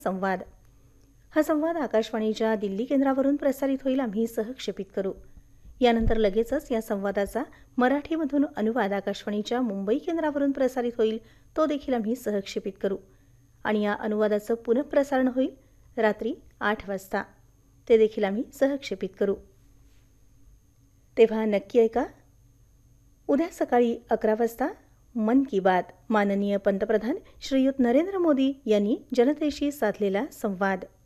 संवाद. हा संवाद आकाशवाणीच्या दिल्ली केंद्रावरून प्रसारित होईल. आम्ही सहक्षेपित करू. यानंतर लगेचच या संवादाचा मराठीमधून अनुवाद आकाशवाणीच्या मुंबई केंद्रावरून प्रसारित होईल. तो देखील आम्ही सहक्षेपित करू. आणि या अनुवादाचं पुनःप्रसारण होईल रात्री 8 वाजता. ते देखील आम्ही सहक्षेपित करू. तेव्हा नक्की ऐका. उद्या सकाळी 11 वाजता मन की बात, माननीय पंतप्रधान श्रीयुत नरेंद्र मोदी यांनी जनतेशी साधलेला संवाद.